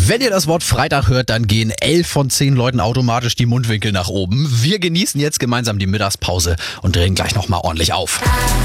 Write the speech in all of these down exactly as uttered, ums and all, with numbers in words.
Wenn ihr das Wort Freitag hört, dann gehen elf von zehn Leuten automatisch die Mundwinkel nach oben. Wir genießen jetzt gemeinsam die Mittagspause und drehen gleich nochmal ordentlich auf.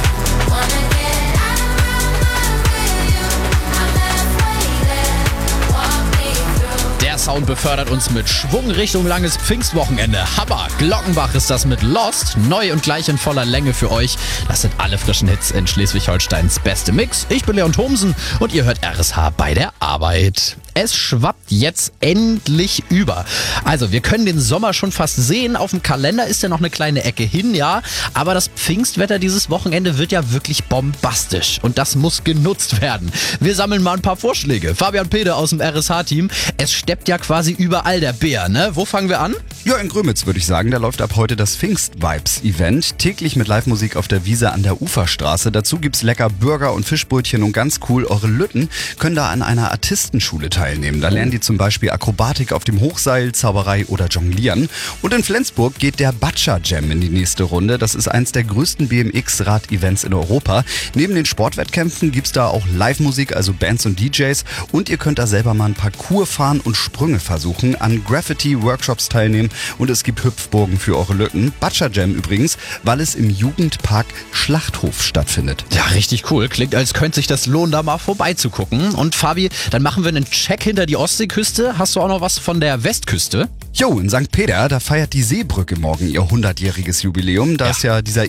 Der Sound befördert uns mit Schwung Richtung langes Pfingstwochenende. Hammer! Glockenbach ist das mit Lost. Neu und gleich in voller Länge für euch. Das sind alle frischen Hits in Schleswig-Holsteins beste Mix. Ich bin Leon Thomsen und ihr hört R S H bei der Arbeit. Es schwappt jetzt endlich über. Also wir können den Sommer schon fast sehen. Auf dem Kalender ist ja noch eine kleine Ecke hin, ja. Aber das Pfingstwetter dieses Wochenende wird ja wirklich bombastisch. Und das muss genutzt werden. Wir sammeln mal ein paar Vorschläge. Fabian Pede aus dem R S H-Team. Es steppt ja quasi überall der Bär, ne? Wo fangen wir an? Ja, in Grömitz würde ich sagen. Da läuft ab heute das Pfingst-Vibes-Event. Täglich mit Live-Musik auf der Wiese an der Uferstraße. Dazu gibt's lecker Burger und Fischbrötchen und ganz cool, eure Lütten können da an einer Artistenschule teilnehmen. Da lernen die zum Beispiel Akrobatik auf dem Hochseil, Zauberei oder Jonglieren. Und in Flensburg geht der Batscha Jam in die nächste Runde. Das ist eins der größten B M X-Rad-Events in Europa. Neben den Sportwettkämpfen gibt's da auch Live-Musik, also Bands und D Js. Und ihr könnt da selber mal ein Parcours fahren und Sprünge versuchen, an Graffiti-Workshops teilnehmen und es gibt Hüpfburgen für eure Lütten. Batscha Jam übrigens, weil es im Jugendpark Schlachthof stattfindet. Ja, richtig cool. Klingt, als könnte sich das lohnen, da mal vorbeizugucken. Und Fabi, dann machen wir einen Check hinter die Ostseeküste. Hast du auch noch was von der Westküste? Jo, in Sankt Peter, da feiert die Seebrücke morgen ihr hundertjähriges Jubiläum. Da Ja. ist ja dieser